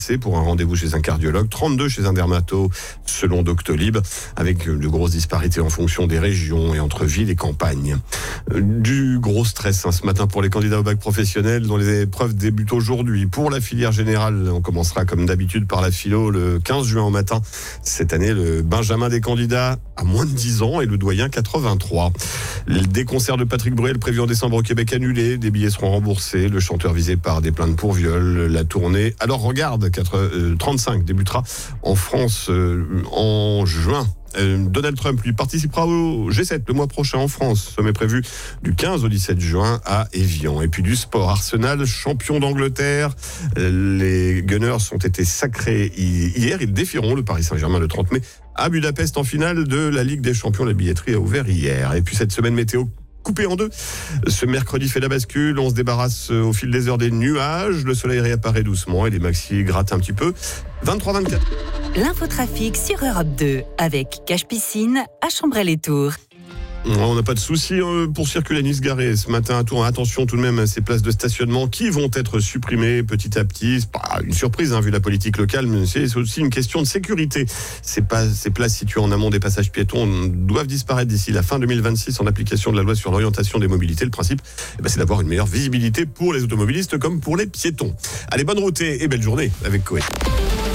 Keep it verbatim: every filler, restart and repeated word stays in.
C'est pour un rendez-vous chez un cardiologue, trente-deux chez un dermato, selon Doctolib, avec de grosses disparités en fonction des régions et entre villes et campagnes. Du gros stress hein, ce matin pour les candidats au bac professionnel, dont les épreuves débutent aujourd'hui. Pour la filière générale, on commencera comme d'habitude par la philo le quinze juin au matin. Cette année, le benjamin des candidats a moins de dix ans et le doyen quatre-vingt-trois. Des concerts de Patrick Bruel prévus en décembre au Québec annulés, des billets seront remboursés, le chanteur visé par des plaintes pour viol, la tournée Alors regarde trente-cinq débutera en France euh, en juin. Euh, Donald Trump lui participera au G sept le mois prochain en France. Sommet prévu du quinze au dix-sept juin à Évian. Et puis du sport, Arsenal, champion d'Angleterre. Euh, les Gunners ont été sacrés hier. Ils défieront le Paris Saint-Germain le trente mai à Budapest en finale de la Ligue des Champions. La billetterie a ouvert hier. Et puis cette semaine météo coupé en deux. Ce mercredi fait la bascule, on se débarrasse au fil des heures des nuages, le soleil réapparaît doucement et les maxis grattent un petit peu. vingt-trois vingt-quatre. L'infotrafic sur Europe deux avec Cache Piscine à Chambray-les-Tours. On n'a pas de souci pour circuler Nice Garé ce matin à Tours. Attention tout de même à ces places de stationnement qui vont être supprimées petit à petit. C'est pas une surprise hein, vu la politique locale, mais c'est aussi une question de sécurité. Ces, pas, ces places situées en amont des passages piétons doivent disparaître d'ici la fin deux mille vingt-six en application de la loi sur l'orientation des mobilités. Le principe, eh ben, c'est d'avoir une meilleure visibilité pour les automobilistes comme pour les piétons. Allez, bonne route et belle journée avec Coé.